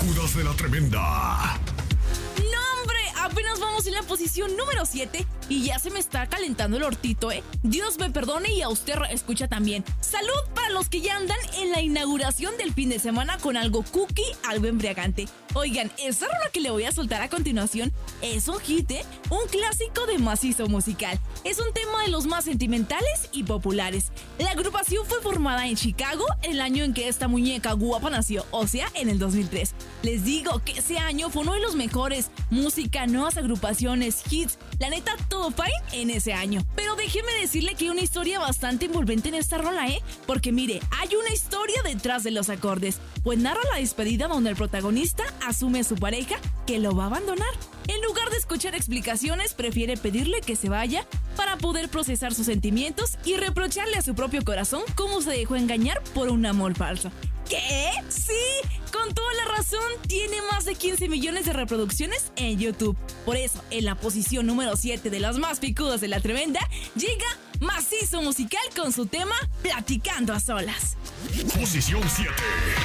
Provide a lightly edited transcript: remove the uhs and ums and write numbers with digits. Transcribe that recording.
picudas de la tremenda. ¡No, hombre! Apenas vamos en la posición número 7 y ya se me está calentando el hortito, ¿eh? Dios me perdone y a usted escucha también. Salud para los que ya andan en la inauguración del fin de semana con algo cookie, algo embriagante. Oigan, esa rola que le voy a soltar a continuación es un hit, ¿eh? Un clásico de macizo musical. Es un tema de los más sentimentales y populares. La agrupación fue formada en Chicago el año en que esta muñeca guapa nació, o sea, en el 2003. Les digo que ese año fue uno de los mejores. Música, nuevas agrupaciones, hits. La neta, todo fine en ese año. Pero déjeme decirle que hay una historia bastante envolvente en esta rola, ¿eh? Porque mire, hay una historia detrás de los acordes. Pues narra la despedida donde el protagonista asume a su pareja que lo va a abandonar. En lugar de escuchar explicaciones, prefiere pedirle que se vaya para poder procesar sus sentimientos y reprocharle a su propio corazón cómo se dejó engañar por un amor falso. ¿Qué? Sí, con toda la razón, tiene más de 15 millones de reproducciones en YouTube. Por eso, en la posición número 7 de las más picudas de la tremenda, llega Macizo Musical con su tema Platicando a Solas. Posición 7.